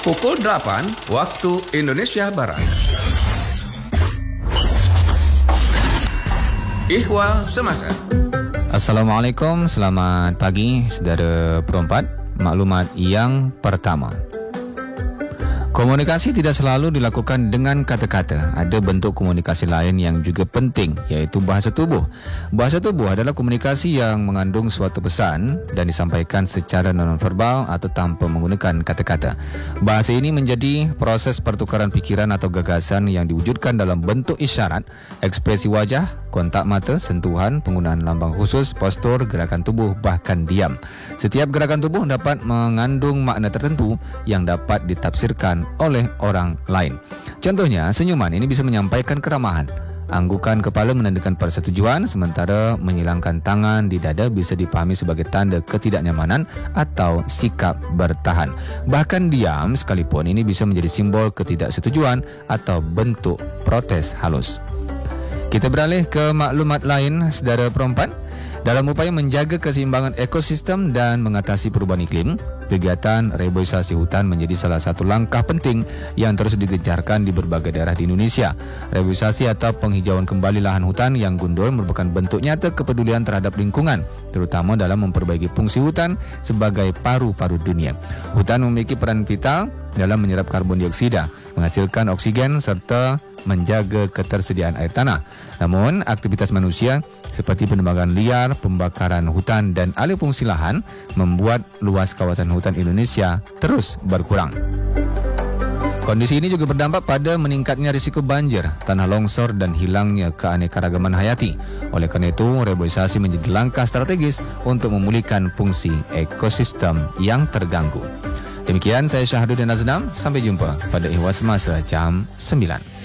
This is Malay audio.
Pukul 8 waktu Indonesia Barat. Ihwal Semasa. Assalamualaikum, selamat pagi saudara perempat. Maklumat yang pertama. Komunikasi tidak selalu dilakukan dengan kata-kata. Ada bentuk komunikasi lain yang juga penting, iaitu bahasa tubuh. Bahasa tubuh adalah komunikasi yang mengandung suatu pesan dan disampaikan secara non-verbal atau tanpa menggunakan kata-kata. Bahasa ini menjadi proses pertukaran pikiran atau gagasan yang diwujudkan dalam bentuk isyarat, ekspresi wajah, kontak mata, sentuhan, penggunaan lambang khusus, postur, gerakan tubuh, bahkan diam. Setiap gerakan tubuh dapat mengandung makna tertentu yang dapat ditafsirkan oleh orang lain. Contohnya, senyuman ini bisa menyampaikan keramahan. Anggukan kepala menandakan persetujuan, sementara menyilangkan tangan di dada bisa dipahami sebagai tanda ketidaknyamanan atau sikap bertahan. Bahkan diam sekalipun ini bisa menjadi simbol ketidaksetujuan atau bentuk protes halus. Kita beralih ke maklumat lain, saudara perempuan. Dalam upaya menjaga keseimbangan ekosistem dan mengatasi perubahan iklim, kegiatan reboisasi hutan menjadi salah satu langkah penting yang terus digencarkan di berbagai daerah di Indonesia. Reboisasi atau penghijauan kembali lahan hutan yang gundul merupakan bentuk nyata kepedulian terhadap lingkungan, terutama dalam memperbaiki fungsi hutan sebagai paru-paru dunia. Hutan memiliki peran vital dalam menyerap karbon dioksida, menghasilkan oksigen serta menjaga ketersediaan air tanah. Namun, aktivitas manusia seperti penebangan liar, pembakaran hutan dan alih fungsi lahan membuat luas kawasan hutan Indonesia terus berkurang. Kondisi ini juga berdampak pada meningkatnya risiko banjir, tanah longsor dan hilangnya keanekaragaman hayati. Oleh karena itu, reboisasi menjadi langkah strategis untuk memulihkan fungsi ekosistem yang terganggu. Demikian saya Syahrudin Aznam, sampai jumpa pada Ihwal Semasa jam 9.